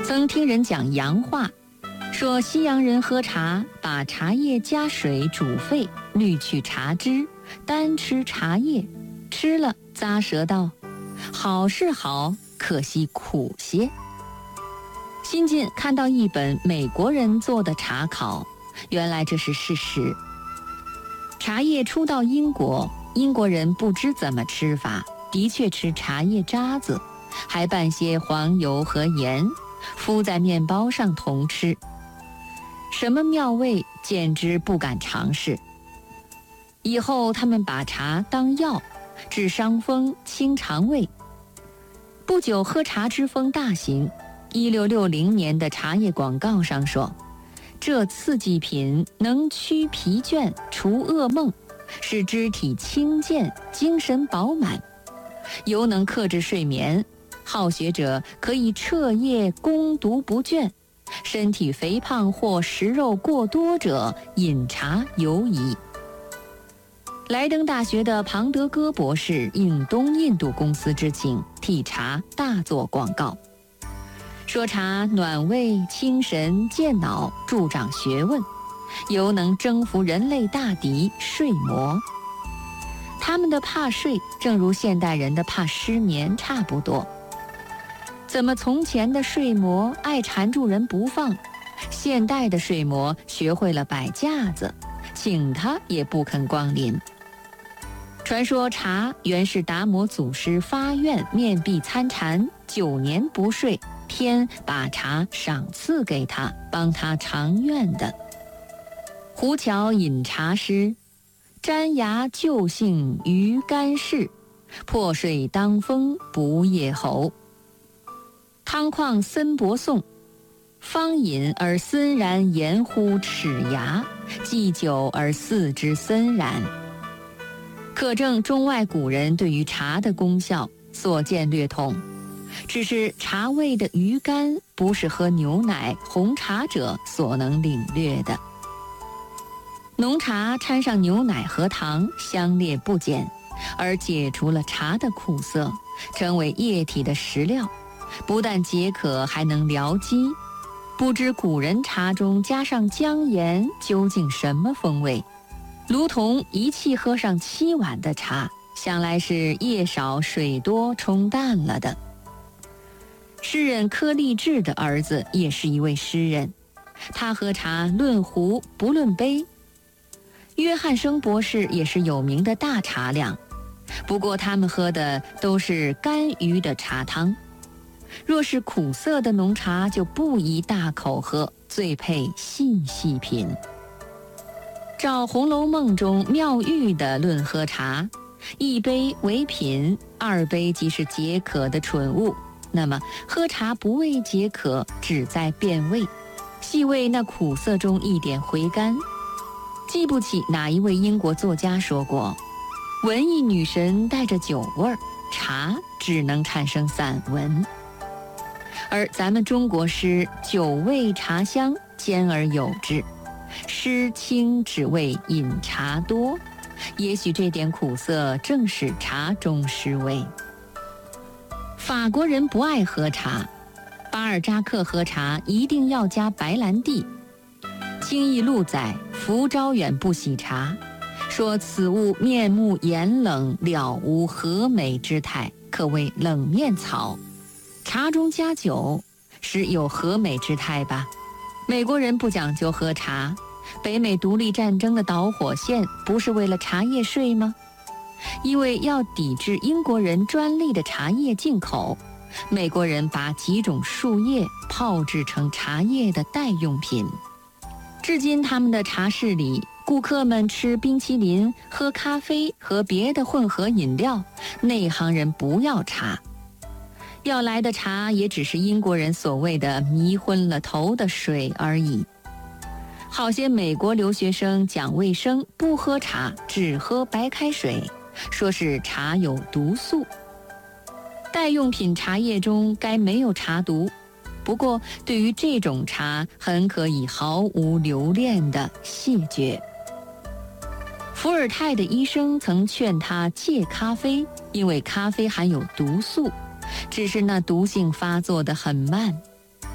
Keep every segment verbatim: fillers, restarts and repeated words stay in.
曾听人讲洋话，说西洋人喝茶把茶叶加水煮沸，滤去茶汁，单吃茶叶，吃了咂舌道，好是好，可惜苦些。新近看到一本美国人做的茶考，原来这是事实。茶叶初到英国，英国人不知怎么吃法，的确吃茶叶渣子，还拌些黄油和盐，敷在面包上同吃。什么妙味，简直不敢尝试。以后他们把茶当药，治伤风清肠胃。不久喝茶之风大行，一六六零年的茶叶广告上说，这刺激品能驱疲倦除噩梦，使肢体轻健精神饱满，尤能克制睡眠，好学者可以彻夜攻读不倦，身体肥胖或食肉过多者饮茶尤宜。莱登大学的庞德戈博士应东印度公司之请，替茶大做广告，说茶暖胃清神健脑，助长学问，尤能征服人类大敌睡魔。他们的怕睡正如现代人的怕失眠差不多。怎么从前的睡魔爱缠住人不放，现代的睡魔学会了摆架子，请他也不肯光临。传说茶原是达摩祖师发愿面壁参禅，九年不睡，天把茶赏赐给他，帮他偿愿的。胡桥饮茶诗，沾牙就性于干事，破睡当风不夜喉。汤况森伯颂，方饮而森然言乎齿牙，既久而四之森然。可证中外古人对于茶的功效所见略同，只是茶味的余甘不是喝牛奶红茶者所能领略的。浓茶掺上牛奶和糖，香烈不减，而解除了茶的苦涩，成为液体的食料，不但解渴，还能疗饥。不知古人茶中加上姜盐究竟什么风味？卢同一气喝上七碗的茶，想来是叶少水多冲淡了的。诗人柯立志的儿子也是一位诗人，他喝茶论壶不论杯。约翰生博士也是有名的大茶量，不过他们喝的都是甘于的茶汤。若是苦涩的浓茶就不宜大口喝，最配细细品。照《红楼梦》中妙玉的论喝茶，一杯为品，二杯即是解渴的蠢物。那么喝茶不为解渴，只在变味，细味那苦涩中一点回甘。记不起哪一位英国作家说过，文艺女神带着酒味儿，茶只能产生散文。而咱们中国诗酒味茶香，兼而有之，诗清只为饮茶多，也许这点苦涩正是茶中诗味。法国人不爱喝茶，巴尔扎克喝茶一定要加白兰地。清议录载福昭远不喜茶，说此物面目严冷，了无和美之态，可谓冷面草。茶中加酒，是有和美之态吧？美国人不讲究喝茶，北美独立战争的导火线不是为了茶叶税吗？因为要抵制英国人专利的茶叶进口，美国人把几种树叶泡制成茶叶的代用品。至今他们的茶室里，顾客们吃冰淇淋、喝咖啡和别的混合饮料，内行人不要茶。要来的茶也只是英国人所谓的迷昏了头的水而已。好些美国留学生讲卫生，不喝茶，只喝白开水，说是茶有毒素。代用品茶叶中该没有茶毒，不过对于这种茶很可以毫无留恋地谢绝。伏尔泰的医生曾劝他戒咖啡，因为咖啡含有毒素，只是那毒性发作得很慢。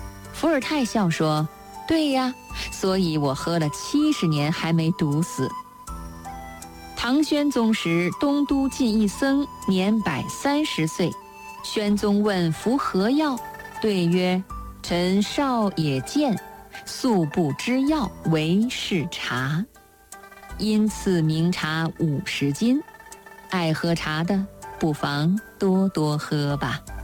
伏尔泰笑说：对呀，所以我喝了七十年还没毒死。唐宣宗时，东都进一僧，年百三十岁。宣宗问服何药，对曰：臣少也见，素不知药，唯是茶。因赐名茶五十斤。爱喝茶的，不妨多多喝吧。